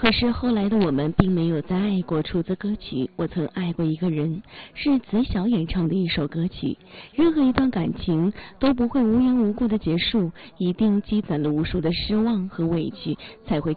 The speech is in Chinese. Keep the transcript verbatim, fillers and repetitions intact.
可是后来的我们并没有再爱过。出自歌曲《我曾爱过一个人》，是子晓演唱的一首歌曲。任何一段感情都不会无缘无故的结束，一定积攒了无数的失望和委屈，才会